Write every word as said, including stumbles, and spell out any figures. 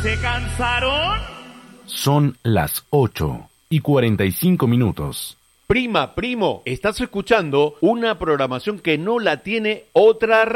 ¿Se cansaron? Son las ocho y cuarenta y cinco minutos. Prima, primo, estás escuchando una programación que no la tiene otra